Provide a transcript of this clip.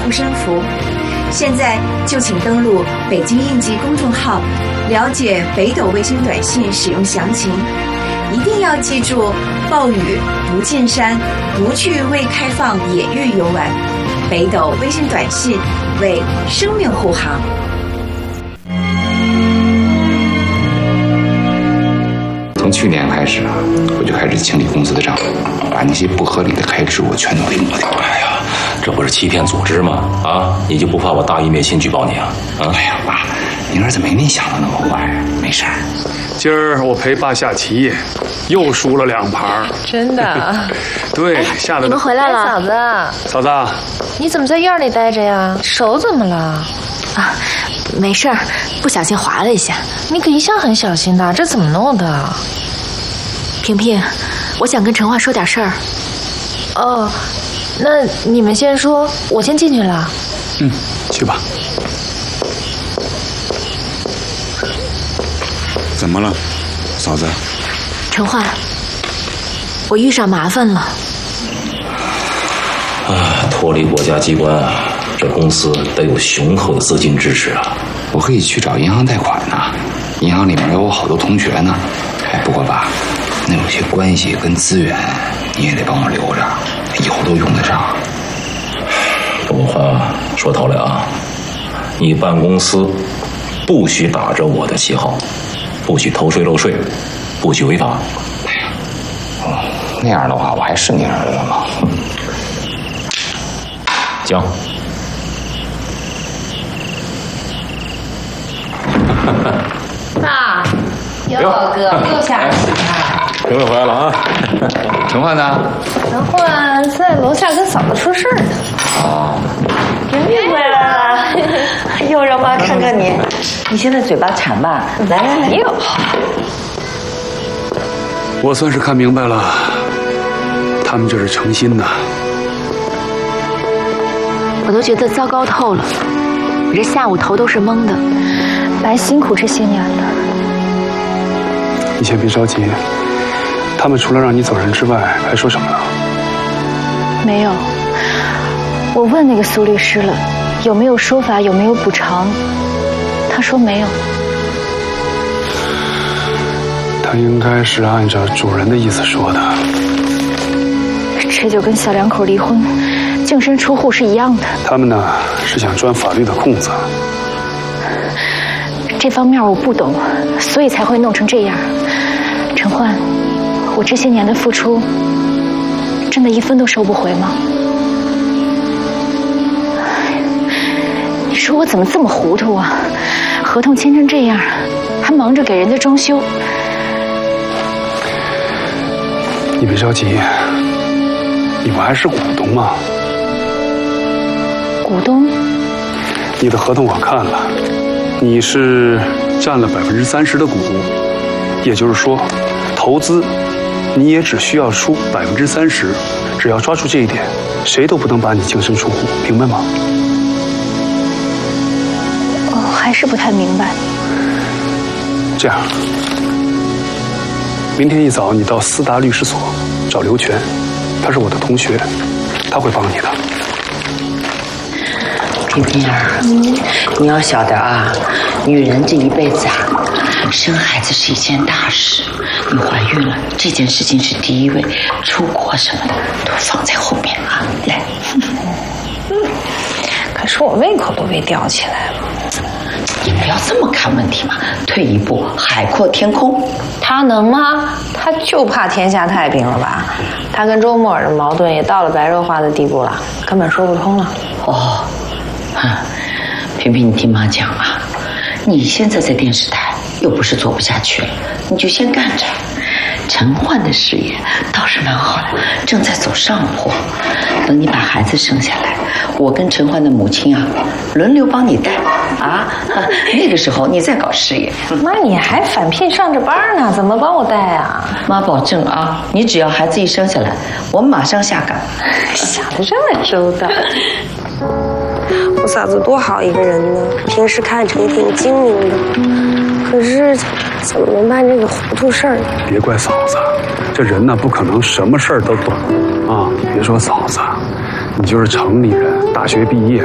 护身符。现在就请登录北京应急公众号，了解北斗卫星短信使用详情。一定要记住，暴雨不进山，不去未开放野域游玩。北斗卫星短信为生命护航。 从去年开始啊，我就开始清理公司的账，把那些不合理的开支我全都给抹掉。 哎呀，这不是欺骗组织吗？啊，你就不怕我大义灭亲举报你啊？ 哎呀，爸，您儿子没您想的那么坏，没事儿。 今儿我陪爸下棋，又输了2盘。 真的？ 对，下的。 你们回来了， 嫂子。 嫂子， 你怎么在院里待着呀？手怎么了？ 啊，没事儿，不小心划了一下。 你可一向很小心的，这怎么弄的？ 萍萍，我想跟陈焕说点事儿。 哦，那你们先说，我先进去了。 去吧。 怎么了，嫂子？ 陈焕，我遇上麻烦了。 脱离国家机关啊，这公司得有雄厚的资金支持啊。 我可以去找银行贷款呢，银行里面有我好多同学呢。哎，不过爸，那有些关系跟资源你也得帮我留着，以后都用得上。 这话说透了啊，你办公司不许打着我的旗号，不许偷税漏税，不许违法。 哎呀，那样的话我还是你儿子吗？ 行。 爸，哟哥又下棋了。 评委回来了啊！ 陈焕呢？ 陈焕在楼下跟嫂子说事儿呢。 哦， 萍萍回来了，又让妈看看你。你现在嘴巴馋吧？来来来， 哟， 我算是看明白了，他们这是诚心的。 我都觉得糟糕透了，我这下午头都是懵的，白辛苦这些年了。 你先别着急，他们除了让你走人之外，还说什么了？ 没有，我问那个苏律师了，有没有说法，有没有补偿？他说没有。 他应该是按照主人的意思说的。 这就跟小两口离婚净身出户是一样的。 他们呢是想钻法律的空子。 这方面我不懂，所以才会弄成这样。陈焕，我这些年的付出，真的一分都收不回吗？你说我怎么这么糊涂啊？合同签成这样，还忙着给人家装修。 你别着急，你不还是股东吗？ 股东？ 你的合同我看了，你是占了30%的股，也就是说，投资你也只需要出30%，只要抓住这一点，谁都不能把你净身出户，明白吗？ 哦，还是不太明白。 这样，明天一早你到思达律师所找刘全，他是我的同学，他会帮你的。 萍萍儿，你要晓得啊，女人这一辈子啊，生孩子是一件大事。你怀孕了，这件事情是第一位，出国什么的都放在后面啊。来， 可是我胃口都被吊起来了。 你不要这么看问题嘛，退一步，海阔天空。 他能吗？他就怕天下太平了吧？他跟周沫尔的矛盾也到了白热化的地步了，根本说不通了。 哦，萍萍，你听妈讲啊，你现在在电视台又不是做不下去了，你就先干着。陈焕的事业倒是蛮好的，正在走上坡。等你把孩子生下来，我跟陈焕的母亲啊，轮流帮你带啊。那个时候你再搞事业。 妈，你还返聘上着班呢，怎么帮我带啊？ 妈保证啊，你只要孩子一生下来，我马上下岗。 想得这么周到。 我嫂子多好一个人呢，平时看着也挺精明的，可是怎么能办这个糊涂事儿呢？ 别怪嫂子，这人呢不可能什么事儿都懂啊。别说嫂子，你就是城里人，大学毕业，